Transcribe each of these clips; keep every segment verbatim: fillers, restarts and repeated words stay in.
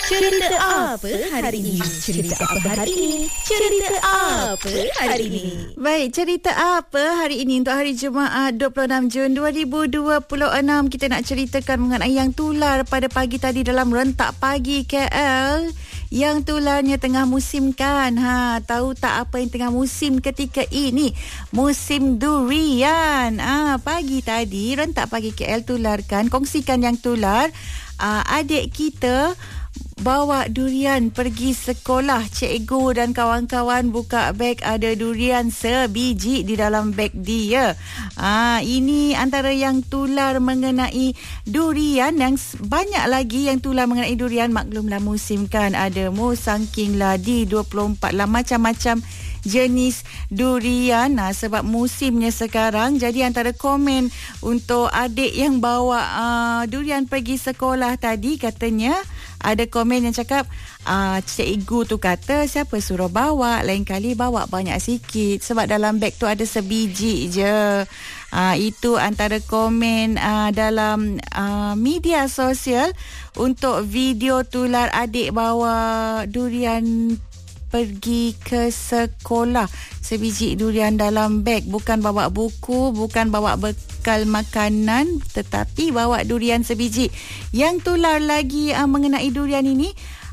Cerita apa hari ini? Cerita apa hari ini? Cerita apa hari ini? Baik, cerita apa hari ini untuk hari Jumaat dua puluh enam Jun dua ribu dua puluh enam. Kita nak ceritakan mengenai yang tular pada pagi tadi dalam rentak pagi K L. Yang tularnya tengah musim kan. Ha, tahu tak apa yang tengah musim ketika ini? Musim durian. Ah, ha, pagi tadi rentak pagi K L tularkan, kongsikan yang tular. Uh, adik kita bawa durian pergi sekolah. Cikgu dan kawan-kawan buka beg, ada durian sebiji di dalam beg dia. Ah, ini antara yang tular mengenai durian. Yang banyak lagi yang tular mengenai durian. Maklumlah musim kan, ada musangking lah, di dua puluh empat lah, macam-macam jenis durian. Nah, sebab musimnya sekarang, jadi antara komen untuk adik yang bawa uh, durian pergi sekolah tadi, katanya ada komen yang cakap, uh, cikgu tu kata siapa suruh bawa, lain kali bawa banyak sikit sebab dalam beg tu ada sebiji je. Uh, itu antara komen uh, dalam uh, media sosial untuk video tular adik bawa durian pergi ke sekolah. Sebiji durian dalam beg, bukan bawa buku, bukan bawa bekal makanan, tetapi bawa durian sebiji. Yang tular lagi uh, mengenai durian ini,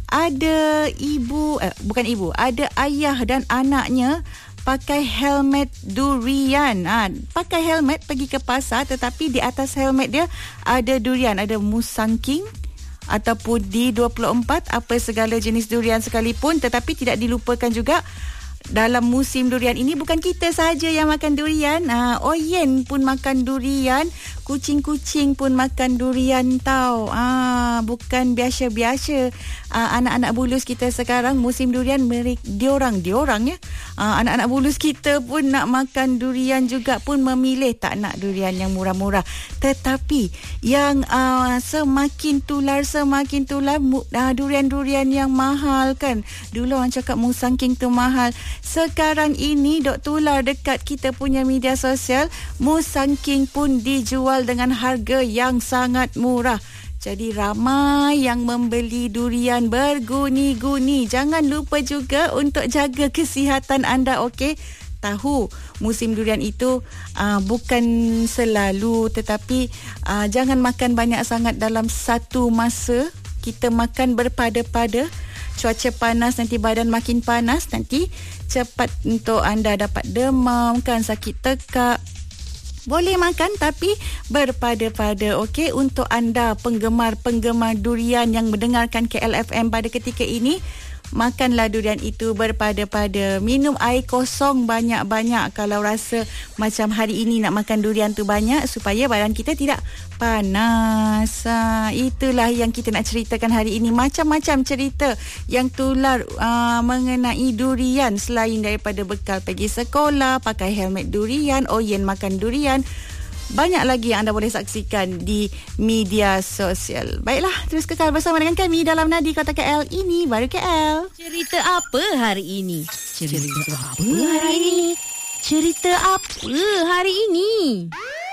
ada ibu, eh, bukan ibu, ada ayah dan anaknya pakai helmet durian. Ha, pakai helmet pergi ke pasar, tetapi di atas helmet dia ada durian, ada musangking ataupun D dua puluh empat, apa segala jenis durian sekalipun. Tetapi tidak dilupakan juga, dalam musim durian ini bukan kita sahaja yang makan durian. Ha, oyen pun makan durian, kucing-kucing pun makan durian tau. Ha, bukan biasa-biasa. Ha, anak-anak bulus kita sekarang musim durian, mereka diorang diorang ya. Ha, anak-anak bulus kita pun nak makan durian juga, pun memilih tak nak durian yang murah-murah. Tetapi yang uh, semakin tular semakin tular uh, durian-durian yang mahal kan. Dulu orang cakap musangking tu mahal. Sekarang ini dok tular dekat kita punya media sosial, musangking pun dijual dengan harga yang sangat murah. Jadi ramai yang membeli durian berguni-guni. Jangan lupa juga untuk jaga kesihatan anda, okey? Tahu musim durian itu uh, bukan selalu, tetapi uh, jangan makan banyak sangat dalam satu masa. Kita makan berpada-pada. Cuaca panas, nanti badan makin panas, nanti cepat untuk anda dapat demam kan, sakit tekak. Boleh makan tapi berpada-pada, okey? Untuk anda penggemar-penggemar durian yang mendengarkan K L F M pada ketika ini, makanlah durian itu berpada-pada. Minum air kosong banyak-banyak kalau rasa macam hari ini nak makan durian tu banyak, supaya badan kita tidak panas. Ha, itulah yang kita nak ceritakan hari ini. Macam-macam cerita yang tular uh, mengenai durian. Selain daripada bekal pergi sekolah, pakai helmet durian, oyen makan durian, banyak lagi yang anda boleh saksikan di media sosial. Baiklah, terus kekal bersama dengan kami dalam Nadi Kota K L. Ini baru K L. Cerita apa hari ini? Cerita apa hari ini? Cerita apa hari ini?